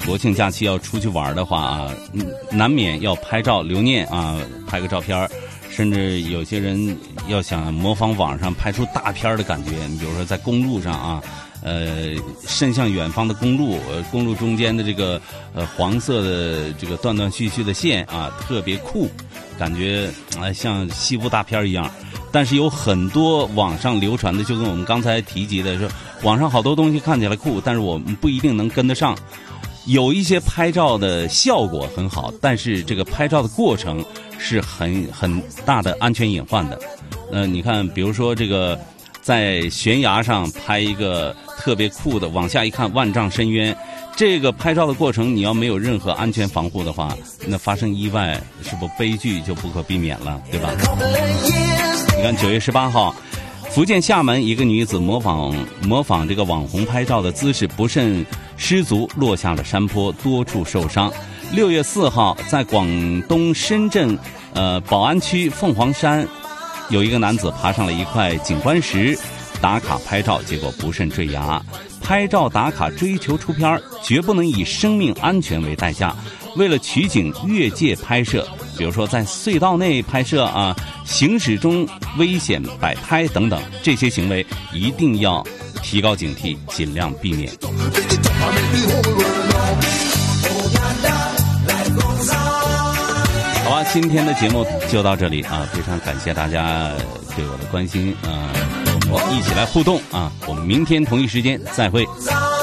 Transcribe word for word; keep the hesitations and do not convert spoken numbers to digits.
国庆假期要出去玩的话啊，难免要拍照留念啊，拍个照片，甚至有些人要想模仿网上拍出大片的感觉，你比如说在公路上啊，呃，伸向远方的公路，呃，公路中间的这个呃黄色的这个断断续续的线啊，特别酷，感觉啊、呃、像西部大片一样。但是有很多网上流传的，就跟我们刚才提及的说，网上好多东西看起来酷，但是我们不一定能跟得上。有一些拍照的效果很好，但是这个拍照的过程是很很大的安全隐患的。呃，你看，比如说这个在悬崖上拍一个特别酷的，往下一看万丈深渊，这个拍照的过程你要没有任何安全防护的话，那发生意外是不悲剧就不可避免了，对吧？你看九月十八号，福建厦门一个女子模仿模仿这个网红拍照的姿势，不慎失足落下了山坡，多处受伤。六月四号，在广东深圳呃宝安区凤凰山，有一个男子爬上了一块景观石打卡拍照，结果不慎坠崖。拍照打卡追求出片，绝不能以生命安全为代价。为了取景越界拍摄，比如说在隧道内拍摄啊，行驶中危险摆拍等等，这些行为一定要提高警惕，尽量避免。好吧，今天的节目就到这里啊，非常感谢大家对我的关心啊，我们一起来互动啊，我们明天同一时间再会。